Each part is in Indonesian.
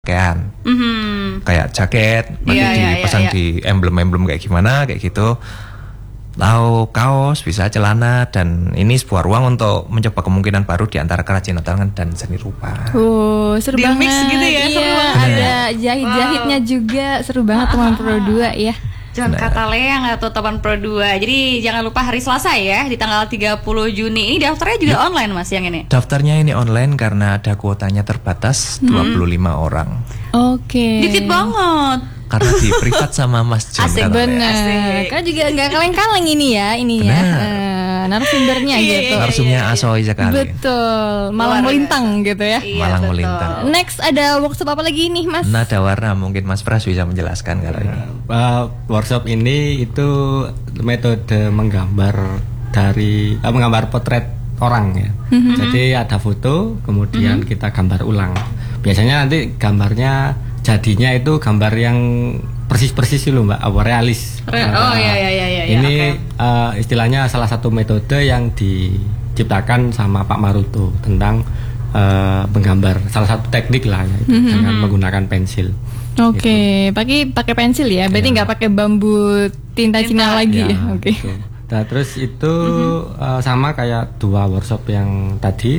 pakaian, kayak jaket, nanti dipasang di emblem-emblem kayak gimana, kayak gitu. Tahu kaos, bisa celana, dan ini sebuah ruang untuk mencoba kemungkinan baru di antara kerajinan tangan dan seni rupa. Seru di banget. mix gitu ya, seru banget. Ada jahit-jahitnya juga, seru banget teman Pro 2 ya. Jangan kata leang atau teman Pro 2. Jadi jangan lupa hari Selasa ya, di tanggal 30 Juni. Ini daftarnya juga online Mas yang ini? Daftarnya ini online karena ada kuotanya terbatas 25 orang. Oke. Dikit banget. Karena di privat sama Mas John. Asik bener. Kan juga nggak kaleng-kaleng ini ya, narasumbernya gitu. Narsumnya asoy sekali. Betul. Malang melintang gitu ya. Malang melintang. Next ada workshop apa lagi nih Mas? Nada warna, mungkin Mas Pras bisa menjelaskan kalau ini. Workshop ini itu metode menggambar potret orang ya. Jadi ada foto, kemudian kita gambar ulang. Biasanya nanti gambarnya jadinya itu gambar yang persis-persis loh Mbak, realis. Ini istilahnya salah satu metode yang diciptakan sama Pak Maruto tentang menggambar, salah satu teknik lah ya, dengan menggunakan pensil. Oke, pakai pensil ya, berarti nggak pakai bambu tinta Cina lagi ya. Oke. Nah, terus itu sama kayak dua workshop yang tadi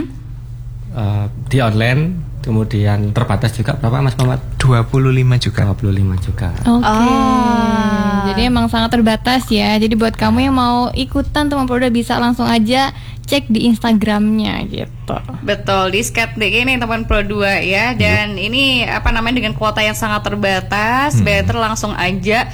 di online. Kemudian terbatas juga berapa Mas Muhammad? 25 juga. Oke. Jadi emang sangat terbatas ya. Jadi buat kamu yang mau ikutan teman Pro 2 bisa langsung aja cek di Instagramnya gitu. Betul, di Skatdik ini teman Pro 2 ya. Dan ini dengan kuota yang sangat terbatas, better langsung aja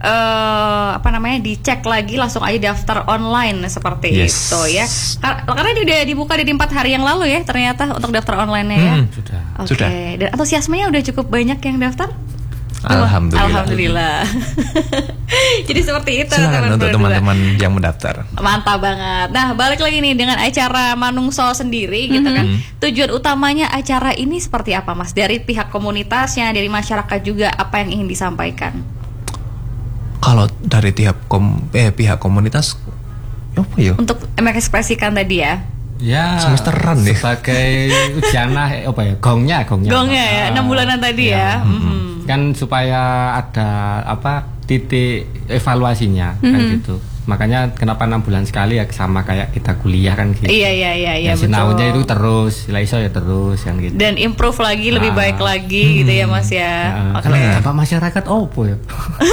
dicek lagi, langsung aja daftar online seperti itu ya. Karena ini udah dibuka dari 4 hari yang lalu ya ternyata untuk daftar online-nya ya. Sudah. Dan antusiasmenya udah cukup banyak yang daftar? Alhamdulillah. Jadi seperti itu. Silakan untuk teman-teman yang mendaftar. Mantap banget. Nah, balik lagi nih dengan acara Manungso sendiri gitu kan. Tujuan utamanya acara ini seperti apa Mas? Dari pihak komunitasnya, dari masyarakat juga, apa yang ingin disampaikan? Kalau dari pihak komunitas apa ya? Untuk mengekspresikan tadi ya. Ya, semesteran deh. Sebagai ujianlah gongnya ya, 6 bulanan tadi ya. Kan supaya ada titik evaluasinya kan gitu. Makanya kenapa 6 bulan sekali ya, sama kayak kita kuliah kan gitu. Iya betul. Sinaunya itu terus, iso ya terus kan gitu. Dan improve lagi, lebih baik lagi gitu ya Mas ya. Kalau dampak masyarakat opo ya?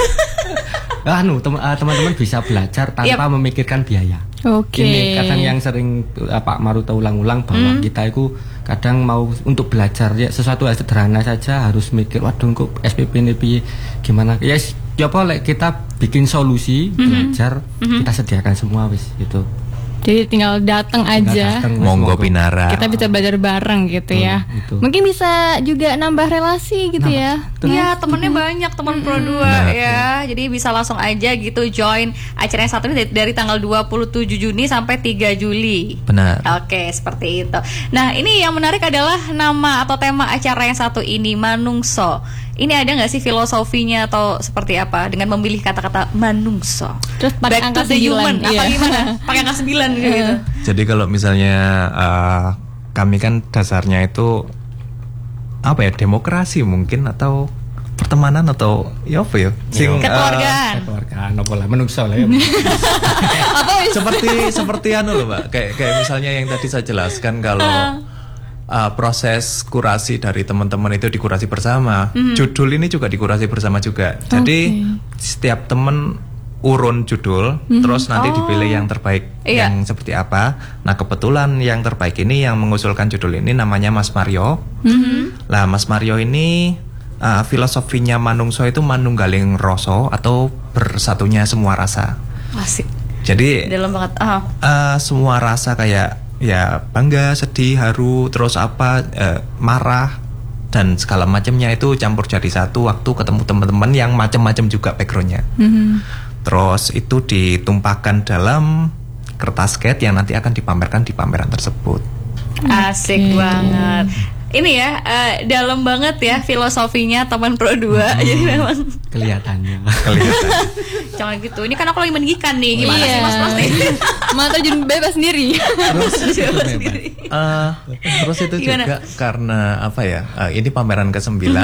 Teman-teman bisa belajar tanpa memikirkan biaya. Oke. Ini kadang yang sering Pak Maruto ulang-ulang bahwa kita itu kadang mau untuk belajar ya sesuatu yang sederhana saja harus mikir, waduh kok SPP ini gimana? Ya boleh kita bikin solusi belajar, kita sediakan semua wis gitu. Jadi tinggal datang aja. Monggo pinara. Kita bisa belajar bareng gitu ya. Gitu. Mungkin bisa juga nambah relasi gitu ya. Iya, temennya banyak teman Pro 2 ya. Jadi bisa langsung aja gitu join acara yang satu ini dari tanggal 27 Juni sampai 3 Juli. Benar. Oke, seperti itu. Nah, ini yang menarik adalah nama atau tema acara yang satu ini, Manungso. Ini ada nggak sih filosofinya atau seperti apa dengan memilih kata-kata manungso? Terus pakai angka 9, apa gimana? Pakai angka 9 gitu. Jadi kalau misalnya kami kan dasarnya itu demokrasi mungkin, atau pertemanan, atau apa ya? Kekeluargaan. Apa lah menungso lah ya. seperti loh Mbak. Kayak misalnya yang tadi saya jelaskan kalau proses kurasi dari teman-teman itu dikurasi bersama. Judul ini juga dikurasi bersama juga. Jadi setiap teman urun judul, terus nanti dipilih yang terbaik yang seperti apa. Nah, kebetulan yang terbaik ini yang mengusulkan judul ini namanya Mas Mario. Lah Mas Mario ini filosofinya manungso itu manunggaling rasa atau bersatunya semua rasa. Asik. Jadi dalam banget. Semua rasa kayak ya bangga, sedih, haru, terus marah dan segala macamnya itu campur jadi satu waktu ketemu teman-teman yang macam-macam juga backgroundnya. Terus itu ditumpahkan dalam kertas skate yang nanti akan dipamerkan di pameran tersebut. Asik banget. ini ya dalam banget ya filosofinya teman Pro 2. Jadi memang Kelihatannya. jangan gitu. Ini kan aku lagi meninggikan nih. Gimana sih Mas Pros nih? Mau terjun bebas sendiri. Terus itu Gimana? juga karena apa ya? Ini pameran ke-9